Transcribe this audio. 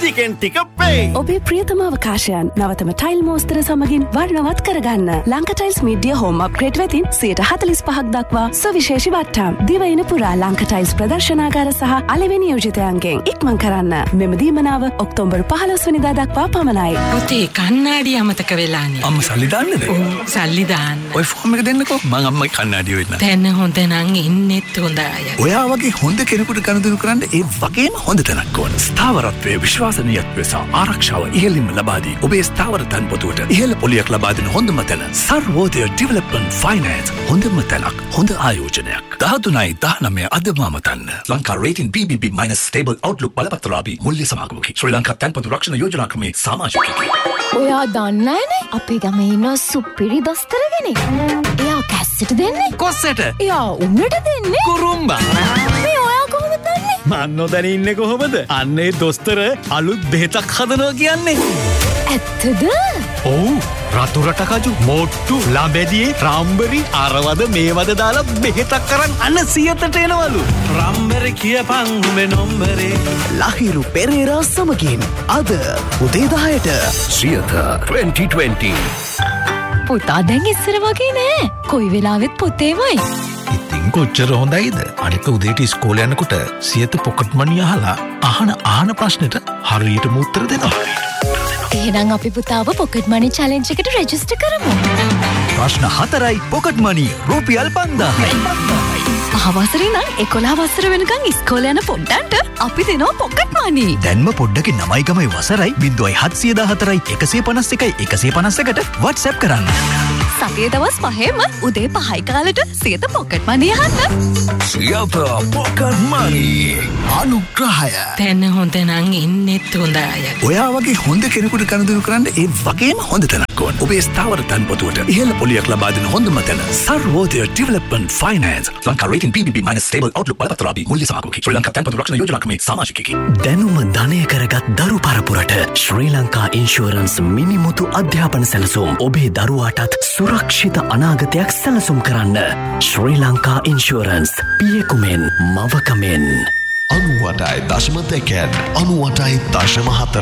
ටිකෙන් පේ. ඔබේ ප්‍රියතම අවකාශයන් නවතම ටයිල් මෝස්තර සමගින් වර්ණවත් කරගන්න. Lanka tiles media home upgrade වෙතින් 45% දක්වා සවිශේෂී වට්ටම්. දිවයින පුරා ලංකා ටයිල්ස් ප්‍රදර්ශනාගාර සහ අලෙවි නියෝජිතයන්ගෙන් ඉක්මන් කරන්න. මෙම දීමනාව ඔක්තෝබර් 15 වෙනිදා දක්වා පමණයි. පුතේ කන්නාඩි අමතක වෙලානේ. අම්මා සල්ලි දාන්නද? සල්ලි දාන්න. ඔය ෆෝම් එක දෙන්නකෝ. මං අම්මයි කන්නාඩිය වෙන්න. දැන් හොඳ නම් ඉන්නෙත් හොඳ අය. ඔයා වගේ හොඳ කෙනෙකුට කනදුරු කරන්න ඒ වගේම හොඳ තැනක් ඕන. ස්ථාවරත්වයේ විශ්වාසනීයත්වය සහ ආරක්ෂාව ඉහළින්ම ලබා දී ඔබේ ස්ථාවර තන්පොතුවට ඉහළ පොලියක් ලබා දෙන හොඳම තැන සර්වෝදය ඩෙවලොප්මන්ට් ෆයිනෑන්ස්. හොඳම තැනක්, හොඳ ආයෝජනයක්. 13/19 අදම අමතන්න. Lanka rating BBB- stable Outlook බලපත්‍රාපි මුල්‍ය සමාගමකි. ශ්‍රී ලංකා තන්පොතු රක්ෂණ යෝජනා ක්‍රමේ සමාජිකයෙකි. ඔයා දන්නේ නැනේ අපේ ගමේ ඉන්න සුපිරි දොස්තර කෙනෙක්. එයා කැස්සට දෙන්නේ කොස්සට. එයා උන්නට දෙන්නේ කුරුම්බා. මේ ඔයා කොහොමද දන්නේ? මන් නොදැන ඉන්නේ කොහොමද? අන්නේ දොස්තර අලුත් බෙහෙතක් හදනවා කියන්නේ. ඇත්තද? ඔව්. රතු රටකජු මොට්ටු ලබැදියේ රාම්බරි අරවද මේවද දාලා බෙහෙතක් කරන් අන්න 100ට එනවලු. රාම්බරි කියපන් උඹේ නොම්බරේ. ලහිරු පෙරේරා සමගින් අද උදේ 10ට 2020. පුතා දැන් ඉස්සර වගේ නෑ. කොයි වෙලාවෙත් පොතේමයි. ඉතින් කොච්චර හොඳයිද? අනික උදේට ඉස්කෝලේ යනකොට සියත පොකට් මනි අහලා අහන ප්‍රශ්නෙට හරියටම උත්තර දෙනවා. එහෙනම් අපි පුතාව පොකට් මනි චැලෙන්ජ් එකට රෙජිස්ටර් කරමු. ප්‍රශ්න 4යි පොකට් මනි රුපියල් 5000යි. අහවසරේ නම් 11 වසර වෙනකන් ඉස්කෝලේ යන පොඩ්ඩන්ට අපි දෙනවා පොකට් මනි. දැන්ම පොඩ්ඩකින් 9යි ගමයි වසරයි 0714 151 151ට WhatsApp කරන්න. සතියේ දවස් 5ෙම උදේ 5යි කාලෙට සියත පොකට් මනි අහන්න. සියත පොකට් මනි අනුග්‍රහය. දැන් හොඳ නම් ඉන්නෙත් හොඳ අය. ඔයා වගේ හොඳ කෙනෙකුට කනදුරු කරන්න ඒ වගේම හොඳ තැනක් ඕන. ඔබේ ස්ථාවර තන්පොතුවට ඉහළ පොලියක් ලබා දෙන හොඳම තැන Sarvodaya development finance. Lanka rating BBB- stable Outlook බලපත්‍රාපි මුල්‍ය සමාගමකි. ශ්‍රී ලංකා තන්පොතු රක්ෂණ යෝජනා ක්‍රමේ සමාජිකයෙකි. දැනුම ධනය කරගත් දරු පරපුරට ශ්‍රී ලංකා ඉන්ෂුරන්ස් මිනිමුතු අධ්‍යාපන සැලසුම්. ඔබේ දරුවාටත් සුරක්ෂිත අනාගතයක් සැලසුම් කරන්න. ශ්‍රී ලංකා ඉන්ෂුරන්ස් පියෙකුමෙන් මවකමෙන් 98.2 98.4